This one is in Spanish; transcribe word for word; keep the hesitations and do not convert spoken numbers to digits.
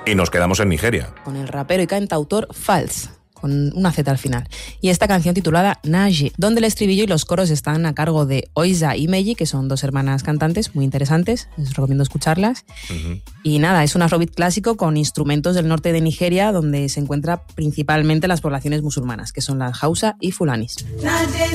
Y nos quedamos en Nigeria. Con el rapero y cantautor Falz, con una Z al final. Y esta canción titulada Naje, donde el estribillo y los coros están a cargo de Oiza y Meji, que son dos hermanas cantantes muy interesantes, les recomiendo escucharlas. Uh-huh. Y nada, es un afrobeat clásico con instrumentos del norte de Nigeria, donde se encuentra principalmente las poblaciones musulmanas, que son las Hausa y Fulanis. Naje,